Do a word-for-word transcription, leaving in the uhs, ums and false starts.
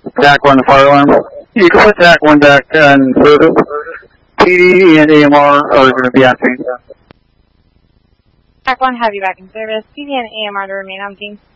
TAC one, the fire alarm. You can put TAC one back and service. P D and A M R are going to be on scene. TAC one, have you back in service. P D and A M R to remain on scene.